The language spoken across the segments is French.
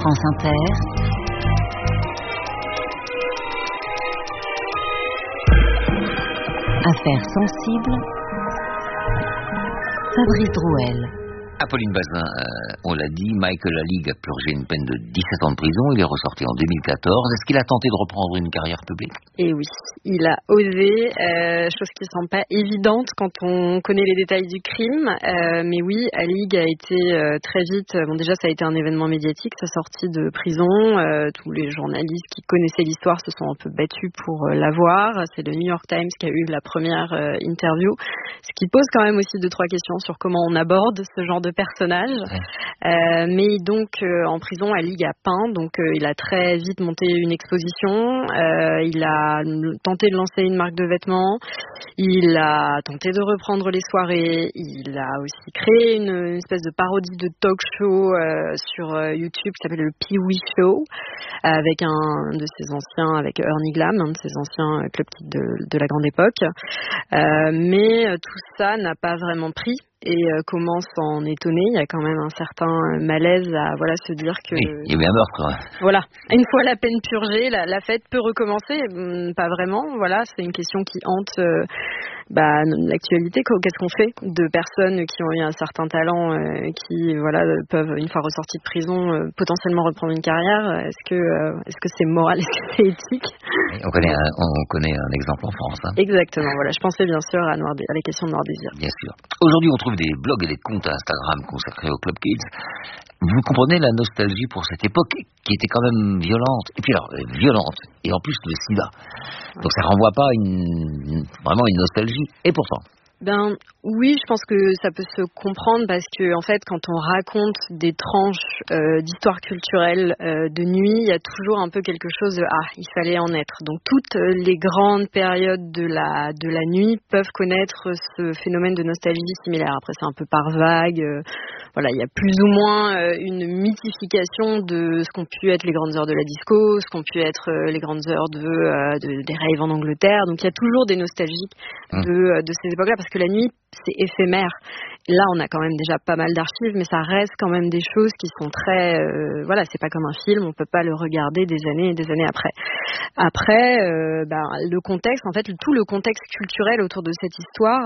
France Inter. Affaires sensibles. Fabrice Drouel. Apolline Bazin, on l'a dit, Michael Alig a purgé une peine de 17 ans de prison. Il est ressorti en 2014. Est-ce qu'il a tenté de reprendre une carrière publique ? Eh oui, il a osé, chose qui ne semble pas évidente quand on connaît les détails du crime. Mais oui, Alig a été très vite... Bon, déjà, ça a été un événement médiatique, sa sortie de prison. Tous les journalistes qui connaissaient l'histoire se sont un peu battus pour l'avoir. C'est le New York Times qui a eu la première interview. Ce qui pose quand même aussi 2-3 questions sur comment on aborde ce genre de personnage. Mais donc en prison, Alig a peint, donc il a très vite monté une exposition, il a tenté de lancer une marque de vêtements, il a tenté de reprendre les soirées, il a aussi créé une espèce de parodie de talk show sur YouTube qui s'appelle le Pee-wee Show, avec un de ses anciens, avec Ernie Glam, un de ses anciens club kids de la grande époque. Mais tout ça n'a pas vraiment pris. Et commence à en étonner. Il y a quand même un certain malaise à se dire que... Oui, il y a eu un meurtre. Voilà, une fois la peine purgée, la fête peut recommencer. Pas vraiment, voilà, c'est une question qui hante l'actualité. Qu'est-ce qu'on fait de personnes qui ont eu un certain talent, qui peuvent, une fois ressorties de prison, potentiellement reprendre une carrière? Est-ce que c'est moral? Est-ce que c'est éthique? On connaît un exemple en France. Exactement, voilà. Je pensais bien sûr à la question de Noir Désir. Bien sûr. Aujourd'hui, on trouve des blogs et des comptes Instagram consacrés au Club Kids. Vous comprenez la nostalgie pour cette époque qui était quand même violente. Et puis alors, violente. Et en plus, le sida. Donc ça renvoie pas vraiment une nostalgie. Et pourtant... Oui, je pense que ça peut se comprendre parce que en fait, quand on raconte des tranches d'histoire culturelle de nuit, il y a toujours un peu quelque chose de il fallait en être. Donc toutes les grandes périodes de la nuit peuvent connaître ce phénomène de nostalgie similaire. Après, c'est un peu par vague. Il y a plus ou moins une mythification de ce qu'ont pu être les grandes heures de la disco, ce qu'ont pu être les grandes heures des raves en Angleterre. Donc il y a toujours des nostalgiques de ces époques-là, parce que la nuit, c'est éphémère. Là, on a quand même déjà pas mal d'archives, mais ça reste quand même des choses qui sont très... c'est pas comme un film, on peut pas le regarder des années et des années après. Après, le contexte, en fait, tout le contexte culturel autour de cette histoire...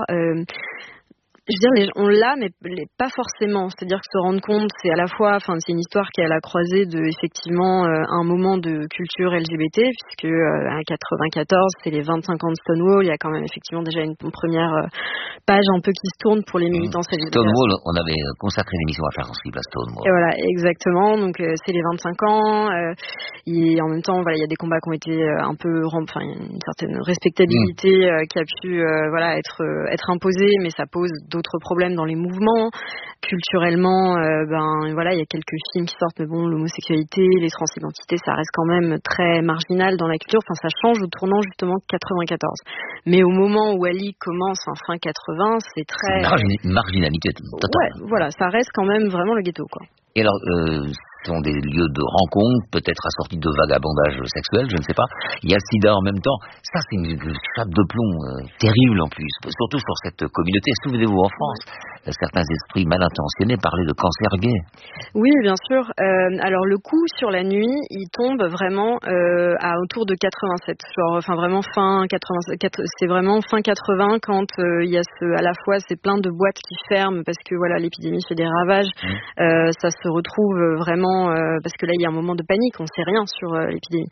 je veux dire, on l'a, mais pas forcément. C'est-à-dire que se rendre compte, c'est à la fois, c'est une histoire qui est à la croisée de, effectivement, un moment de culture LGBT, puisque à 94, c'est les 25 ans de Stonewall. Il y a quand même effectivement déjà une première page un peu qui se tourne pour les militants LGBT. Stonewall, on avait consacré une émission Affaires sensibles à Stonewall. Et voilà, exactement. Donc c'est les 25 ans. Et en même temps, il y a des combats qui ont été un peu, une certaine respectabilité qui a pu, être imposée, mais ça pose d'autres problèmes dans les mouvements. Culturellement, il y a quelques films qui sortent, mais l'homosexualité, les transidentités, ça reste quand même très marginal dans la culture. Ça change au tournant justement 94. Mais au moment où Ali commence en fin 80, c'est très... marginalité totale. Ouais, voilà, ça reste quand même vraiment le ghetto, quoi. Et alors, ce sont des lieux de rencontre, peut-être assortis de vagabondage sexuel, je ne sais pas. Il y a le sida en même temps. Ça, c'est une chape de plomb terrible en plus, surtout sur cette communauté. Souvenez-vous, en France, certains esprits mal intentionnés parlaient de cancer gay. Oui, bien sûr. Alors, le coup sur la nuit, il tombe vraiment à autour de 87. Vraiment fin 87. C'est vraiment fin 80 quand il y a à la fois c'est plein de boîtes qui ferment parce que l'épidémie fait des ravages. Ça se retrouve vraiment parce que là il y a un moment de panique, on sait rien sur l'épidémie.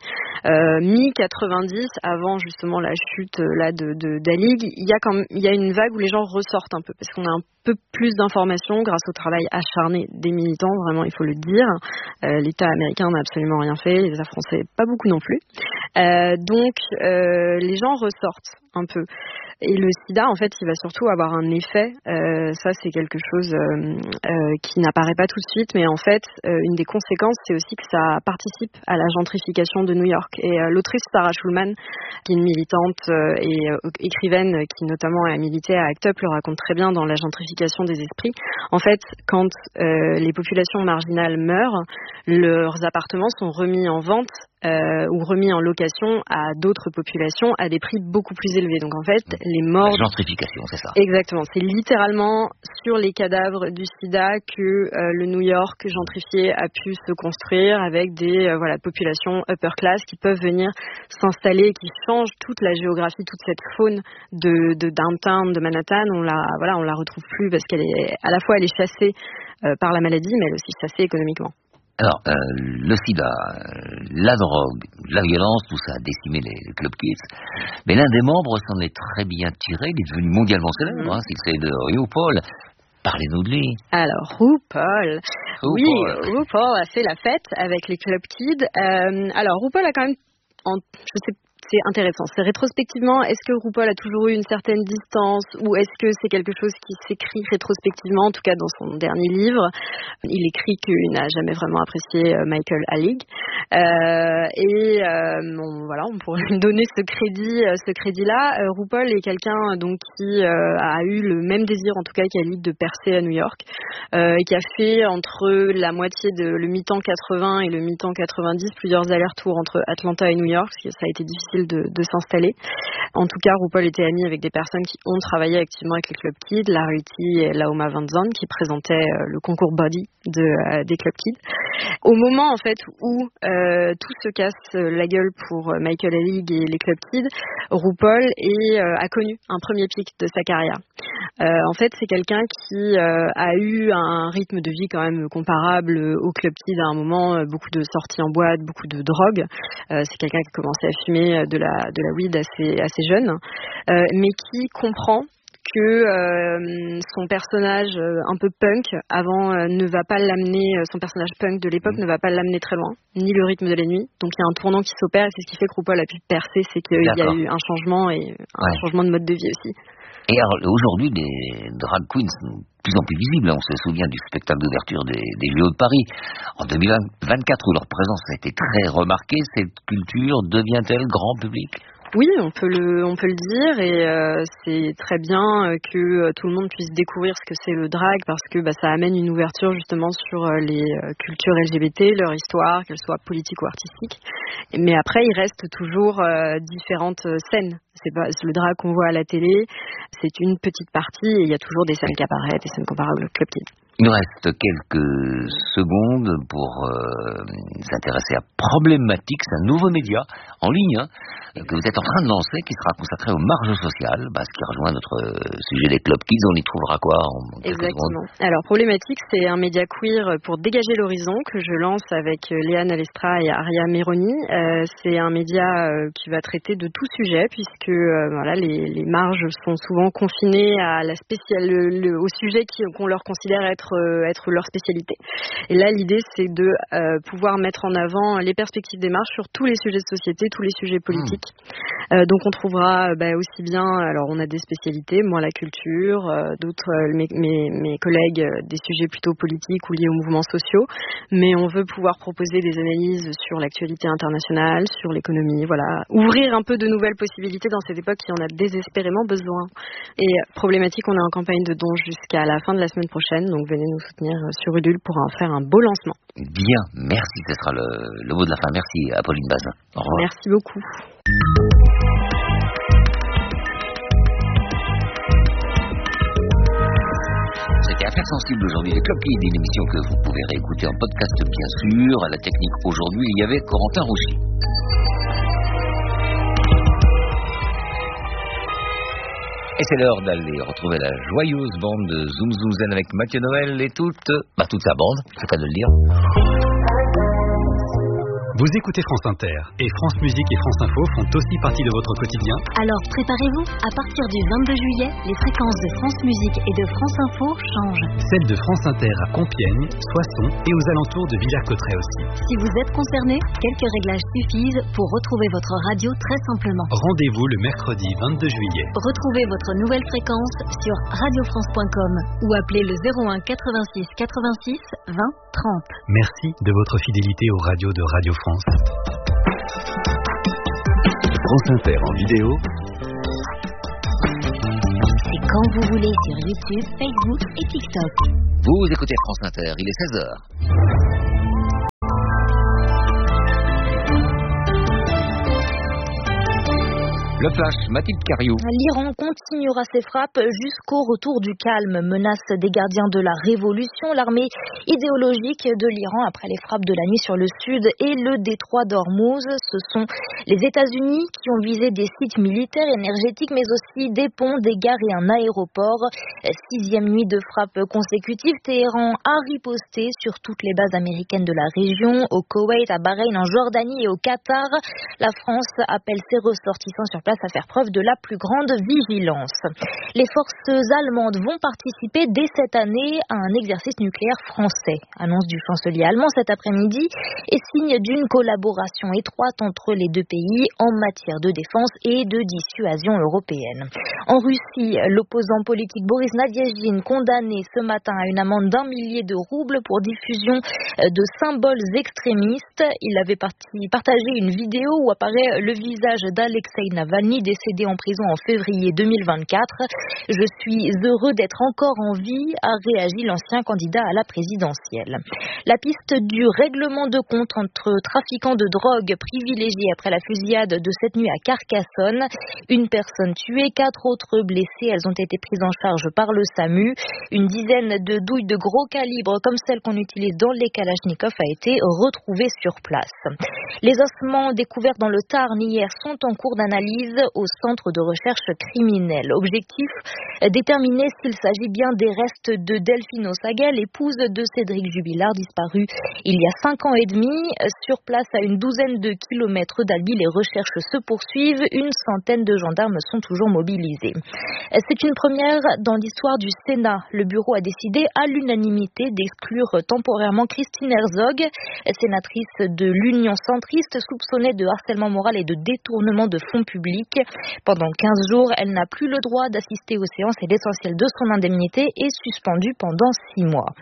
Mi-90, avant justement la chute d'Alig, il y a une vague où les gens ressortent un peu parce qu'on a un peu plus d'informations grâce au travail acharné des militants, vraiment il faut le dire. L'État américain n'a absolument rien fait, les États français pas beaucoup non plus. Donc les gens ressortent un peu. Et le sida, en fait, il va surtout avoir un effet. Ça, c'est quelque chose qui n'apparaît pas tout de suite, mais en fait, une des conséquences, c'est aussi que ça participe à la gentrification de New York. Et l'autrice Sarah Schulman, qui est une militante et écrivaine, qui notamment a milité à ACT UP, le raconte très bien dans La gentrification des esprits. En fait, quand les populations marginales meurent, leurs appartements sont remis en vente ou remis en location à d'autres populations à des prix beaucoup plus élevés. Donc en fait, les morts... La gentrification, c'est ça. Exactement. C'est littéralement sur les cadavres du sida que le New York gentrifié a pu se construire avec des populations upper class qui peuvent venir s'installer, qui changent toute la géographie, toute cette faune de downtown de Manhattan. On la retrouve plus parce qu'elle est à la fois elle est chassée par la maladie, mais elle est aussi chassée économiquement. Alors, le sida, la drogue, la violence, tout ça a décimé les club kids. Mais l'un des membres s'en est très bien tiré. Il est devenu mondialement célèbre. C'est le de RuPaul. Parlez-nous de lui. Alors, RuPaul. Oui, RuPaul a fait la fête avec les club kids. Alors, RuPaul a quand même, c'est intéressant. C'est rétrospectivement, est-ce que RuPaul a toujours eu une certaine distance ou est-ce que c'est quelque chose qui s'écrit rétrospectivement, en tout cas dans son dernier livre. Il écrit qu'il n'a jamais vraiment apprécié Michael Alig. On pourrait lui donner ce crédit-là. RuPaul est quelqu'un donc qui a eu le même désir, en tout cas qu'Alig, de percer à New York et qui a fait entre la moitié de le mi-temps 80 et le mi-temps 90 plusieurs allers-retours entre Atlanta et New York, parce que ça a été difficile de s'installer. En tout cas, RuPaul était ami avec des personnes qui ont travaillé activement avec les club kids, Larity et Laoma Van Zandt, qui présentaient le concours Body des club kids. Au moment en fait où tout se casse la gueule pour Michael Alig et les club kids, RuPaul a connu un premier pic de sa carrière. En fait, c'est quelqu'un qui a eu un rythme de vie quand même comparable au club kids à un moment, beaucoup de sorties en boîte, beaucoup de drogue. C'est quelqu'un qui a commencé à fumer de la weed assez jeune, mais qui comprend que son personnage un peu punk avant ne va pas l'amener, son personnage punk de l'époque ne va pas l'amener très loin, ni le rythme de la nuit. Donc il y a un tournant qui s'opère et c'est ce qui fait que RuPaul a pu percer, c'est qu'il y a eu un changement et un changement de mode de vie aussi. Et alors, aujourd'hui, des drag queens sont de plus en plus visibles. On se souvient du spectacle d'ouverture des JO de Paris en 2024 où leur présence a été très remarquée. Cette culture devient-elle grand public ? Oui, on peut le dire et c'est très bien que tout le monde puisse découvrir ce que c'est le drag parce que ça amène une ouverture justement sur les cultures LGBT, leur histoire, qu'elles soient politiques ou artistiques. Mais après, il reste toujours différentes scènes. C'est pas le drag qu'on voit à la télé, c'est une petite partie et il y a toujours des scènes qui apparaissent, des scènes comparables au Club Kids. Il nous reste quelques secondes pour s'intéresser à Problématique, c'est un nouveau média en ligne que vous êtes en train de lancer qui sera consacré aux marges sociales, ce qui rejoint notre sujet des Club Kids. On y trouvera quoi en quelques Exactement. secondes ? Alors Problématique, c'est un média queer pour dégager l'horizon que je lance avec Léane Alestra et Aria Meroni. C'est un média qui va traiter de tout sujet puisque les marges sont souvent confinées à au sujet qu'on leur considère être leur spécialité. Et là, l'idée, c'est de pouvoir mettre en avant les perspectives des marges sur tous les sujets de société, tous les sujets politiques. Donc, on trouvera aussi bien, alors on a des spécialités, moi la culture, d'autres, mes collègues, des sujets plutôt politiques ou liés aux mouvements sociaux, mais on veut pouvoir proposer des analyses sur l'actualité internationale, sur l'économie, ouvrir un peu de nouvelles possibilités dans cette époque qui en a désespérément besoin. Et Problématique, on est en campagne de dons jusqu'à la fin de la semaine prochaine, donc venez nous soutenir sur Udul pour en faire un beau lancement. Bien, merci, ce sera le mot de la fin. Merci Apolline Bazin. Au revoir. Merci beaucoup. C'était Affaires sensibles aujourd'hui, les Club Kids, une émission que vous pouvez réécouter en podcast bien sûr. À la technique aujourd'hui, il y avait Corentin Rouchy. Et c'est l'heure d'aller retrouver la joyeuse bande de Zoom Zoom Zen avec Mathieu Noël et toute sa bande, c'est le cas de le dire. Vous écoutez France Inter et France Musique et France Info font aussi partie de votre quotidien. Alors préparez-vous, à partir du 22 juillet, les fréquences de France Musique et de France Info changent. Celles de France Inter à Compiègne, Soissons et aux alentours de Villers-Cotterêts aussi. Si vous êtes concerné, quelques réglages suffisent pour retrouver votre radio très simplement. Rendez-vous le mercredi 22 juillet. Retrouvez votre nouvelle fréquence sur radiofrance.com ou appelez le 01 86 86 20 30. Merci de votre fidélité aux radios de Radio France. France Inter en vidéo. C'est quand vous voulez sur YouTube, Facebook et TikTok. Vous écoutez France Inter, il est 16h. Le flash, Mathilde Cariou. L'Iran continuera ses frappes jusqu'au retour du calme. Menace des gardiens de la révolution, l'armée idéologique de l'Iran après les frappes de la nuit sur le sud et le détroit d'Ormuz. Ce sont les États-Unis qui ont visé des sites militaires, énergétiques, mais aussi des ponts, des gares et un aéroport. 6e nuit de frappes consécutives. Téhéran a riposté sur toutes les bases américaines de la région, au Koweït, à Bahreïn, en Jordanie et au Qatar. La France appelle ses ressortissants sur place à faire preuve de la plus grande vigilance. Les forces allemandes vont participer dès cette année à un exercice nucléaire français. Annonce du chancelier allemand cet après-midi et signe d'une collaboration étroite entre les deux pays en matière de défense et de dissuasion européenne. En Russie, l'opposant politique Boris Nadezhdin condamné ce matin à une amende d'1 millier de roubles pour diffusion de symboles extrémistes. Il avait partagé une vidéo où apparaît le visage d'Alexei Navalny, décédé en prison en février 2024. Je suis heureux d'être encore en vie, a réagi l'ancien candidat à la présidentielle. La piste du règlement de compte entre trafiquants de drogue privilégiés après la fusillade de cette nuit à Carcassonne. Une personne tuée, 4 autres blessées. Elles ont été prises en charge par le SAMU. Une dizaine de douilles de gros calibre, comme celles qu'on utilise dans les Kalachnikov, a été retrouvée sur place. Les ossements découverts dans le Tarn hier sont en cours d'analyse au centre de recherche criminelle. Objectif, déterminer s'il s'agit bien des restes de Delphine Osaga, l'épouse de Cédric Jubilard, disparu il y a 5 ans et demi. Sur place, à une douzaine de kilomètres d'Albi, les recherches se poursuivent. Une centaine de gendarmes sont toujours mobilisés. C'est une première dans l'histoire du Sénat. Le bureau a décidé à l'unanimité d'exclure temporairement Christine Herzog, sénatrice de l'Union centriste, soupçonnée de harcèlement moral et de détournement de fonds publics. Pendant 15 jours, elle n'a plus le droit d'assister aux séances et l'essentiel de son indemnité est suspendu pendant 6 mois.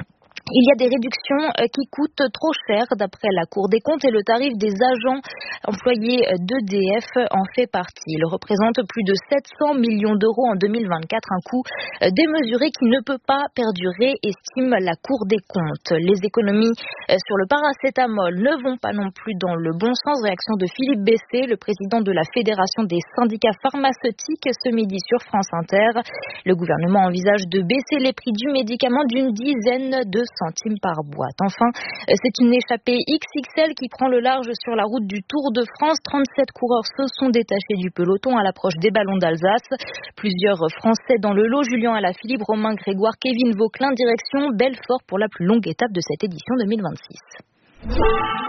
Il y a des réductions qui coûtent trop cher d'après la Cour des comptes et le tarif des agents employés d'EDF en fait partie. Il représente plus de 700 millions d'euros en 2024, un coût démesuré qui ne peut pas perdurer, estime la Cour des comptes. Les économies sur le paracétamol ne vont pas non plus dans le bon sens. Réaction de Philippe Bessé, le président de la Fédération des syndicats pharmaceutiques, ce midi sur France Inter. Le gouvernement envisage de baisser les prix du médicament d'une dizaine de centimes par boîte. Enfin, c'est une échappée XXL qui prend le large sur la route du Tour de France. 37 coureurs se sont détachés du peloton à l'approche des ballons d'Alsace. Plusieurs Français dans le lot, Julien Alaphilippe, Romain Grégoire, Kevin Vauquelin, direction Belfort pour la plus longue étape de cette édition 2026.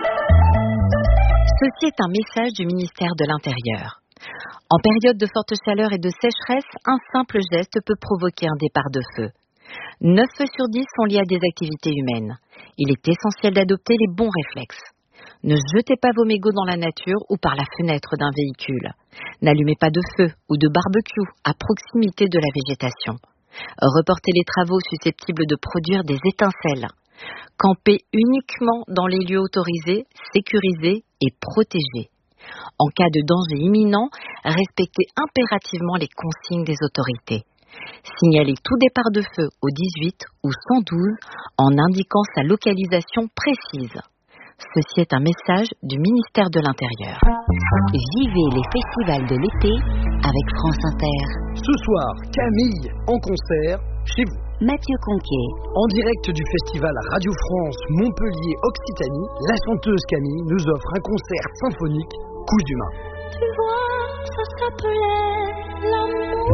Ceci est un message du ministère de l'Intérieur. En période de forte chaleur et de sécheresse, un simple geste peut provoquer un départ de feu. 9 feux sur 10 sont liés à des activités humaines. Il est essentiel d'adopter les bons réflexes. Ne jetez pas vos mégots dans la nature ou par la fenêtre d'un véhicule. N'allumez pas de feu ou de barbecue à proximité de la végétation. Reportez les travaux susceptibles de produire des étincelles. Campez uniquement dans les lieux autorisés, sécurisés et protégés. En cas de danger imminent, respectez impérativement les consignes des autorités. Signalez tout départ de feu au 18 ou 112 en indiquant sa localisation précise. Ceci est un message du ministère de l'Intérieur. Vivez les festivals de l'été avec France Inter. Ce soir, Camille en concert chez vous. Mathieu Conquet. En direct du festival Radio France Montpellier Occitanie, la chanteuse Camille nous offre un concert symphonique Couche d'humain. Tu vois, ça s'appelait l'amour.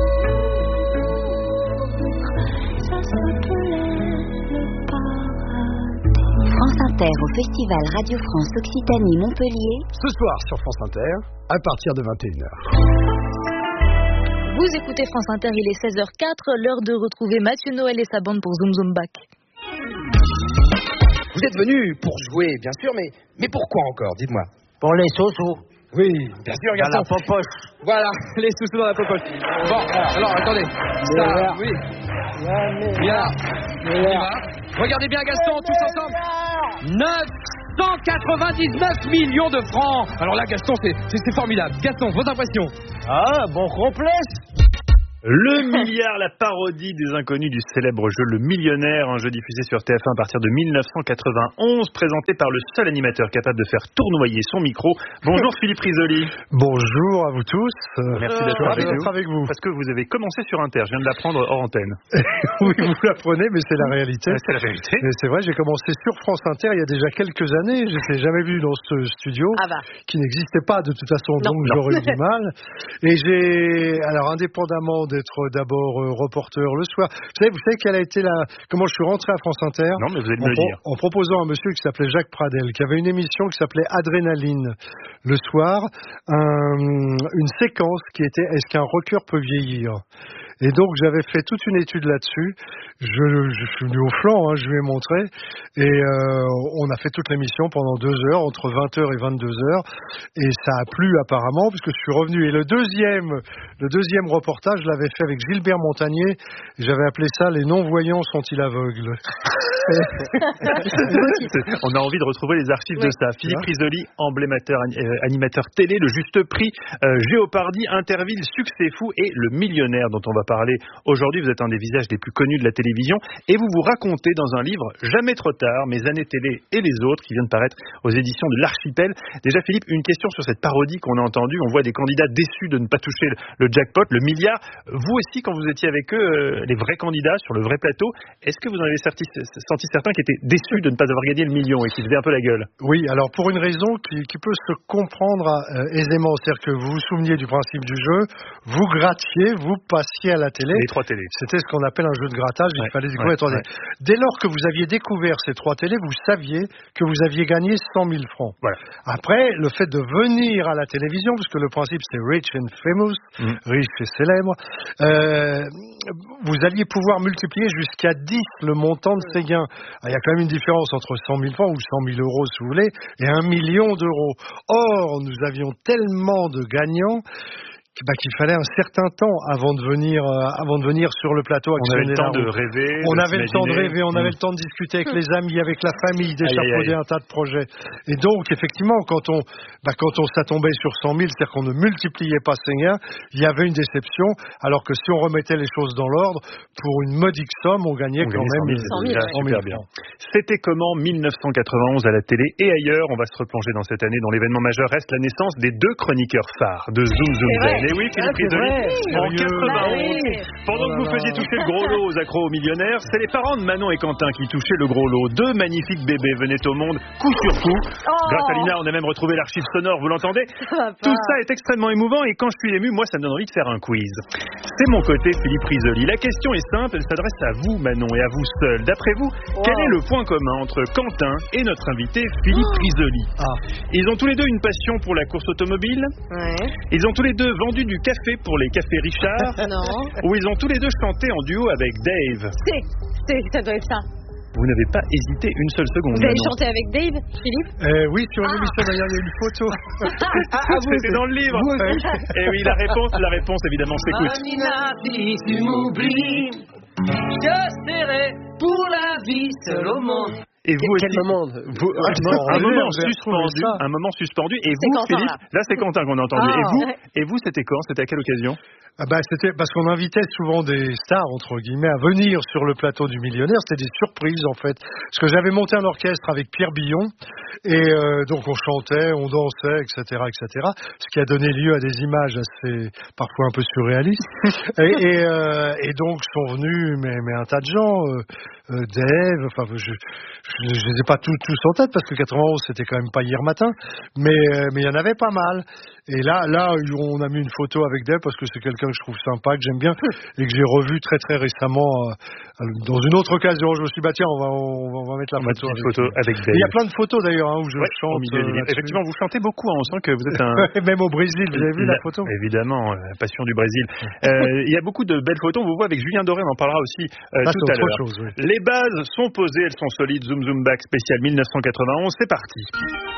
Ça s'appelait le paradis. France Inter au festival Radio France Occitanie Montpellier. Ce soir sur France Inter, à partir de 21h. Vous écoutez France Inter, il est 16h04, l'heure de retrouver Mathieu Noël et sa bande pour Zoom Zoom Back. Vous êtes venus pour jouer, bien sûr, mais pourquoi encore, dites-moi. Pour les sous-sous. Oui, bien sûr, Gaston. Dans la popoche. Voilà, les sous-sous dans la popoche. Bon, alors, attendez. Ça, oui. Bien. On y va. Regardez bien, Gaston, tous ensemble. 999 millions de francs. Alors là, Gaston, c'est formidable. Gaston, vos impressions? Ah, bon complexe. Le milliard, la parodie des inconnus du célèbre jeu Le Millionnaire, un jeu diffusé sur TF1 à partir de 1991, présenté par le seul animateur capable de faire tournoyer son micro. Bonjour Philippe Risoli. Bonjour à vous tous. Merci d'être avec vous. Parce que vous avez commencé sur Inter, je viens de l'apprendre hors antenne. Oui, vous l'apprenez, mais c'est la réalité. C'est la vérité. Mais c'est vrai, j'ai commencé sur France Inter il y a déjà quelques années. Je n'étais jamais vu dans ce studio, qui n'existait pas de toute façon, donc j'aurais eu du mal. Et alors indépendamment d'être d'abord reporter le soir. Vous savez comment je suis rentré à France Inter? Non, mais vous allez me le dire. En proposant à un monsieur qui s'appelait Jacques Pradel, qui avait une émission qui s'appelait Adrénaline le soir, une séquence qui était Est-ce qu'un rocker peut vieillir? Et donc j'avais fait toute une étude là-dessus. Je suis venu au flanc, je lui ai montré, et on a fait toute l'émission pendant 2 heures, entre 20h et 22h, et ça a plu apparemment, puisque je suis revenu. Et le deuxième reportage, je l'avais fait avec Gilbert Montagnier, et j'avais appelé ça « Les non-voyants sont-ils aveugles ?» On a envie de retrouver les archives de ça. Philippe Risoli, animateur télé, le juste prix, Géopardy, Interville, Succès fou et Le Millionnaire dont on va parler aujourd'hui. Vous êtes un des visages les plus connus de la télévision et vous vous racontez dans un livre Jamais trop tard, mes années télé et les autres, qui vient de paraître aux éditions de l'Archipel. Déjà Philippe, une question sur cette parodie qu'on a entendue. On voit des candidats déçus de ne pas toucher le jackpot, le milliard. Vous aussi, quand vous étiez avec eux, les vrais candidats sur le vrai plateau, est-ce que vous en avez senti certains qui étaient déçus de ne pas avoir gagné le million et qui faisaient un peu la gueule? Oui, alors pour une raison qui peut se comprendre aisément, c'est-à-dire que vous vous souveniez du principe du jeu, vous grattiez, vous passiez à la télé. Les 3 télés. C'était ce qu'on appelle un jeu de grattage, il fallait découvrir. Dès lors que vous aviez découvert ces 3 télés, vous saviez que vous aviez gagné 100 000 francs. Voilà. Après, le fait de venir à la télévision, parce que le principe c'est rich and famous, riche et célèbre, vous alliez pouvoir multiplier jusqu'à 10 le montant de ces gains. Il y a quand même une différence entre 100 000 francs ou 100 000 euros si vous voulez et 1 million d'euros. Or, nous avions tellement de gagnants qu'il fallait un certain temps avant de venir sur le plateau. On avait le temps de rêver. On avait le temps de rêver, on avait le temps de discuter avec les amis, avec la famille, d'échafauder un tas de projets. Et donc, effectivement, quand ça tombait sur 100 000, c'est-à-dire qu'on ne multipliait pas ces gains, il y avait une déception, alors que si on remettait les choses dans l'ordre, pour une modique somme, on gagnait quand même 100 000 bien. C'était comment 1991 à la télé et ailleurs? On va se replonger dans cette année dont l'événement majeur reste la naissance des 2 chroniqueurs phares de Zoom Zoom Zen. Et oui, Philippe Risoli, en 91, pendant que vous faisiez toucher le gros lot aux accros aux millionnaires, c'est les parents de Manon et Quentin qui touchaient le gros lot. 2 magnifiques bébés venaient au monde, coup sur coup. Grâce à Lina, on a même retrouvé l'archive sonore, vous l'entendez? Tout ça est extrêmement émouvant et quand je suis ému, moi, ça me donne envie de faire un quiz. C'est mon côté Philippe Risoli. La question est simple, elle s'adresse à vous, Manon, et à vous seul. D'après vous, quel est le point commun entre Quentin et notre invité Philippe Risoli? Ils ont tous les 2 une passion pour la course automobile. Ils ont tous les 2 vendu du café pour les cafés Richard. Où ils ont tous les 2 chanté en duo avec Dave. Ça doit être ça. Vous n'avez pas hésité une seule seconde. Vous avez chanté avec Dave, Philippe? Oui, sur une émission d'ailleurs, il y a une photo. C'était dans le livre. Et oui, la réponse évidemment s'écoute. Si tu m'oublies, je serai pour la vie seul au monde. Et vous Quel moment un moment suspendu. Et vous, Philippe, là c'est Quentin qu'on a entendu. Et vous, c'était quand? C'était à quelle occasion? C'était parce qu'on invitait souvent des stars, entre guillemets, à venir sur le plateau du Millionnaire. C'était des surprises, en fait. Parce que j'avais monté un orchestre avec Pierre Billon. Et donc, on chantait, on dansait, etc., etc. Ce qui a donné lieu à des images assez, parfois un peu surréalistes. et donc, sont venus mais un tas de gens. Dave, enfin, je les ai pas tous en tête, parce que 91, c'était quand même pas hier matin. Mais il y en avait pas mal. Et là, on a mis une photo avec Dave, parce que c'est quelqu'un que je trouve sympa, que j'aime bien, et que j'ai revu très très récemment dans une autre occasion. Je me suis dit, tiens, on va mettre la photo avec Dave. Il y a plein de photos d'ailleurs où je chante. Effectivement, vous chantez beaucoup, on sent que vous êtes un... Même au Brésil, vous avez vu la photo? Évidemment, la passion du Brésil. Il y a beaucoup de belles photos, on vous voit avec Julien Doré, on en parlera aussi tout à l'heure. Les bases sont posées, elles sont solides. Zoom Zoom Back spécial 1991, c'est parti.